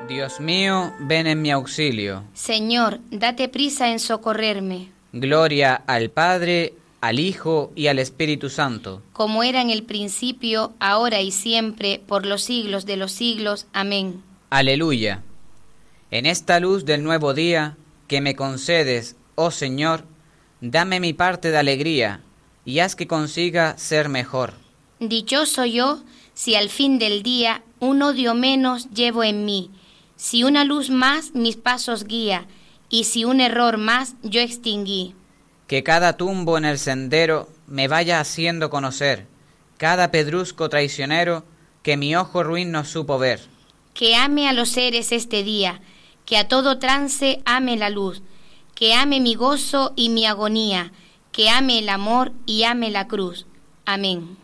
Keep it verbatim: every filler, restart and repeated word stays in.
Dios mío, ven en mi auxilio. Señor, date prisa en socorrerme. Gloria al Padre, al Hijo y al Espíritu Santo. Como era en el principio, ahora y siempre, por los siglos de los siglos. Amén. Aleluya. En esta luz del nuevo día que me concedes, oh Señor, dame mi parte de alegría y haz que consiga ser mejor. Dichoso yo, si al fin del día un odio menos llevo en mí, si una luz más mis pasos guía, y si un error más yo extinguí. Que cada tumbo en el sendero me vaya haciendo conocer, cada pedrusco traicionero que mi ojo ruin no supo ver. Que ame a los seres este día, que a todo trance ame la luz, que ame mi gozo y mi agonía, que ame el amor y ame la cruz. Amén.